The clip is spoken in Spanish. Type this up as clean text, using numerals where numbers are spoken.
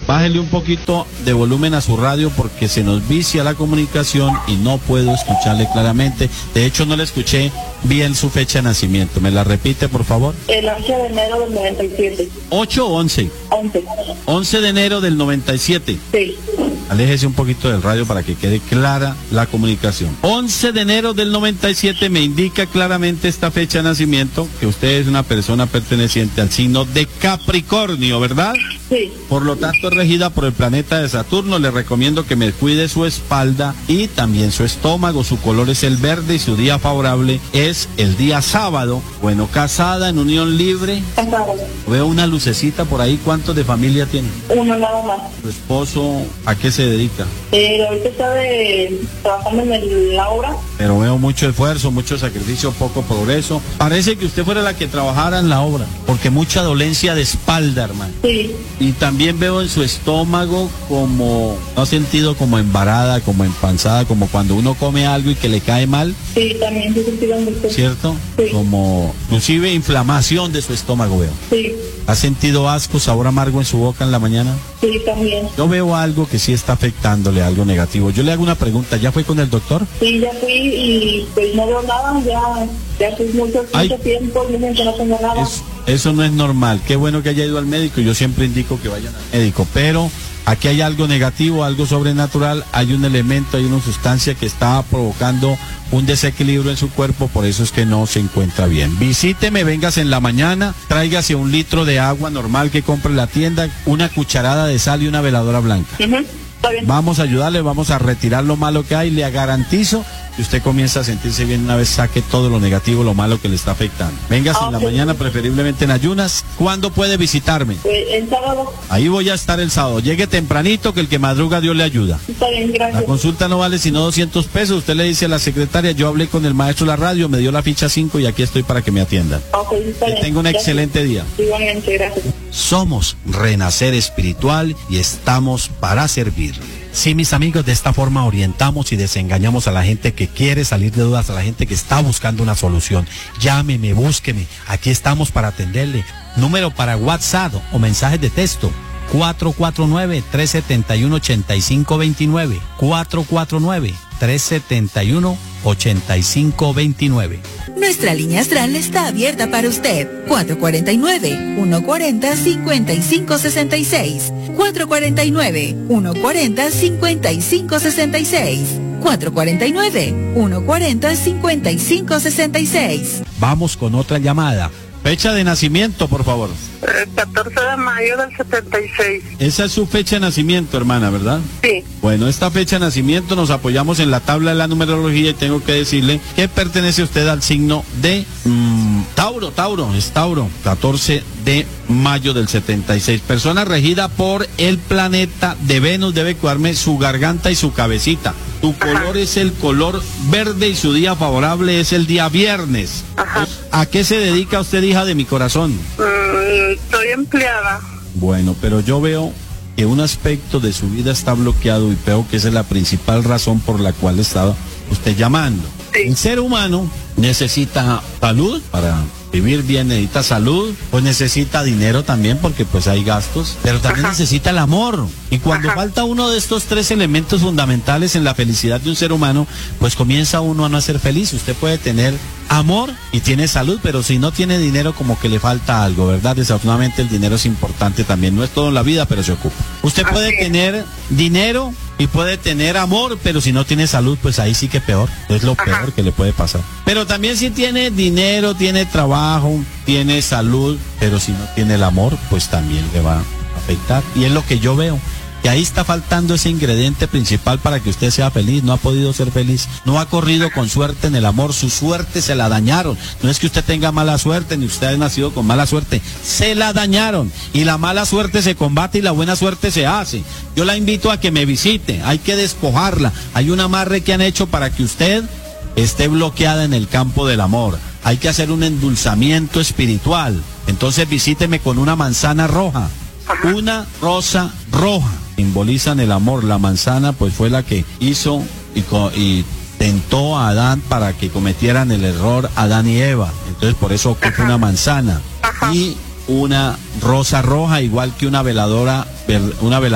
bájele un poquito de volumen a su radio porque se nos vicia la comunicación y no puedo escucharle claramente. De hecho, no le escuché bien su fecha de nacimiento. ¿Me la repite, por favor? El 11 de enero del 97. ¿8 o 11? 11. 11 de enero del 97. Sí. Aléjese un poquito del radio para que quede clara la comunicación. 11 de enero del 97 me indica claramente esta fecha de nacimiento, que usted es una persona perteneciente al signo de Capricornio, ¿verdad? Sí. Por lo tanto, regida por el planeta de Saturno, le recomiendo que me cuide su espalda y también su estómago. Su color es el verde y su día favorable es el día sábado. Bueno, casada, en unión libre. Casada. Veo una lucecita por ahí. ¿Cuántos de familia tiene? Uno nada más. ¿Su esposo a qué se dedica? Ahorita está trabajando en la obra. Pero veo mucho esfuerzo, mucho sacrificio, poco progreso. Parece que usted fuera la que trabajara en la obra, porque mucha dolencia de espalda, hermano. Sí. Y también veo en su estómago como, ¿no ha sentido como embarada, como empanzada, como cuando uno come algo y que le cae mal? Sí, también se sentido mucho. ¿Cierto? Sí. Como, inclusive inflamación de su estómago veo. Sí. ¿Ha sentido asco, sabor amargo en su boca en la mañana? Sí, también. Yo veo algo que sí está afectándole, algo negativo. Yo le hago una pregunta, ¿ya fue con el doctor? Sí, ya fui y pues no veo nada, ya fue mucho tiempo y dicen que no tengo nada. Eso no es normal. Qué bueno que haya ido al médico. Yo siempre indico que vayan al médico, pero aquí hay algo negativo, algo sobrenatural. Hay un elemento, hay una sustancia que está provocando un desequilibrio en su cuerpo, por eso es que no se encuentra bien. Visíteme, véngase en la mañana, tráigase 1 litro de agua normal que compre en la tienda, una cucharada de sal y una veladora blanca. Está bien. Vamos a ayudarle, vamos a retirar lo malo que hay, le garantizo que usted comienza a sentirse bien una vez saque todo lo negativo, lo malo que le está afectando. Véngase en la mañana, preferiblemente en ayunas. ¿Cuándo puede visitarme? El sábado. Ahí voy a estar el sábado. Llegue tempranito, que el que madruga Dios le ayuda. Está bien, gracias. La consulta no vale sino 200 pesos. Usted le dice a la secretaria, yo hablé con el maestro de la radio, me dio la ficha 5 y aquí estoy para que me atiendan. Ok, está bien. Que tenga un excelente día. Igualmente, gracias. Somos Renacer Espiritual y estamos para servirle. Sí, mis amigos, de esta forma orientamos y desengañamos a la gente que quiere salir de dudas, a la gente que está buscando una solución. Llámeme, búsqueme, aquí estamos para atenderle. Número para WhatsApp o mensajes de texto: 449-371-8529. 449-371-8529. Nuestra línea astral está abierta para usted. 449-140-5566. 449-140-5566. 449-140-5566. Vamos con otra llamada. Fecha de nacimiento, por favor. 14 de mayo del 76. Esa es su fecha de nacimiento, hermana, ¿verdad? Sí. Bueno, esta fecha de nacimiento nos apoyamos en la tabla de la numerología y tengo que decirle que pertenece usted al signo de Tauro, es Tauro, 14 de mayo del 76. Persona regida por el planeta de Venus, debe cuidarme su garganta y su cabecita. Tu color es el color verde y su día favorable es el día viernes. Ajá. ¿A qué se dedica usted, hija de mi corazón? Estoy empleada. Bueno, pero yo veo que un aspecto de su vida está bloqueado y veo que esa es la principal razón por la cual estaba usted llamando. Sí. El ser humano necesita salud para vivir bien, necesita salud, pues necesita dinero también porque pues hay gastos, pero también necesita el amor. Y cuando falta uno de estos 3 elementos fundamentales en la felicidad de un ser humano, pues comienza uno a no ser feliz. Usted puede tener amor y tiene salud, pero si no tiene dinero como que le falta algo, ¿verdad? Desafortunadamente el dinero es importante también, no es todo en la vida, pero se ocupa. Usted puede tener dinero y puede tener amor, pero si no tiene salud, pues ahí sí que peor, es lo peor que le puede pasar. Pero también si tiene dinero, tiene trabajo, tiene salud, pero si no tiene el amor, pues también le va a afectar. Y es lo que yo veo, que ahí está faltando ese ingrediente principal para que usted sea feliz. No ha podido ser feliz, no ha corrido con suerte en el amor, su suerte se la dañaron. No es que usted tenga mala suerte, ni usted ha nacido con mala suerte, se la dañaron. Y la mala suerte se combate y la buena suerte se hace. Yo la invito a que me visite, hay que despojarla. Hay un amarre que han hecho para que usted esté bloqueada en el campo del amor. Hay que hacer un endulzamiento espiritual. Entonces visíteme con una manzana roja, una rosa roja. Simbolizan el amor. La manzana pues fue la que hizo y tentó a Adán para que cometieran el error Adán y Eva. Entonces por eso ocupa una manzana y una rosa roja, igual que una veladora